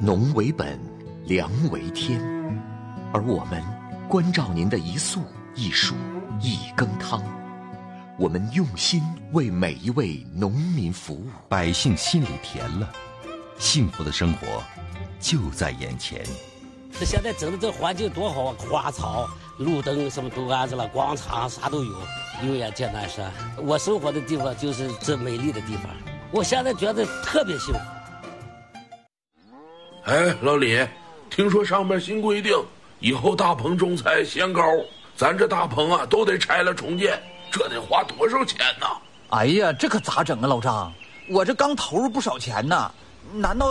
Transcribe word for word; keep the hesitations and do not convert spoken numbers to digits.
农为本，粮为天，而我们关照您的一粟一蔬一羹汤，我们用心为每一位农民服务， 百姓心里甜了，幸福的生活就在眼前。 这现在整的这环境多好啊，花草、路灯什么都安着了，广场啥都有。永远见南山，我生活的地方就是这美丽的地方，我现在觉得特别幸福。 哎，老李，听说上面新规定，以后大棚种菜限高，咱这大棚啊都得拆了重建，这得花多少钱呢？ 哎呀，这可咋整啊，老张？我这刚投入不少钱呢，难道